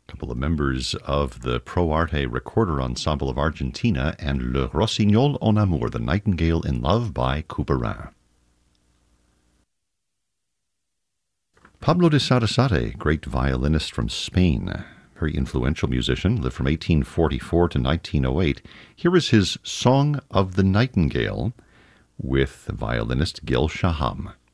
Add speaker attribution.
Speaker 1: Couple of members of the Pro Arte Recorder Ensemble of Argentina and Le Rossignol en Amour, The Nightingale in Love by Couperin. Pablo de Sarasate, great violinist from Spain, very influential musician, lived from 1844 to 1908. Here is his Song of the Nightingale with violinist Gil Shaham.